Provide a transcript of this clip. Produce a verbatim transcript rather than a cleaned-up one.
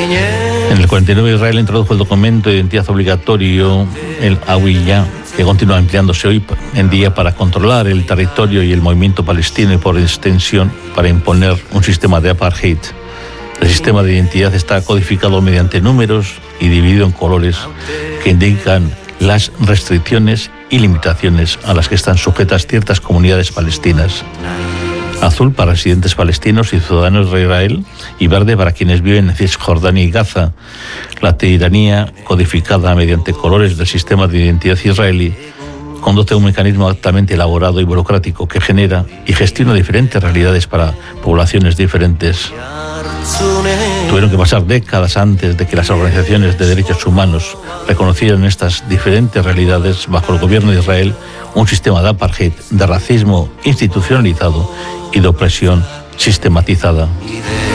En el cuarenta y nueve Israel introdujo el documento de identidad obligatorio, el Hawiyah, que continúa empleándose hoy en día para controlar el territorio y el movimiento palestino y por extensión para imponer un sistema de apartheid. El sistema de identidad está codificado mediante números y dividido en colores que indican las restricciones y limitaciones a las que están sujetas ciertas comunidades palestinas. Azul para residentes palestinos y ciudadanos de Israel y verde para quienes viven en Cisjordania y Gaza. La tiranía, codificada mediante colores del sistema de identidad israelí, conduce a un mecanismo altamente elaborado y burocrático que genera y gestiona diferentes realidades para poblaciones diferentes. Tuvieron que pasar décadas antes de que las organizaciones de derechos humanos reconocieran estas diferentes realidades bajo el gobierno de Israel, un sistema de apartheid, de racismo institucionalizado y de opresión sistematizada.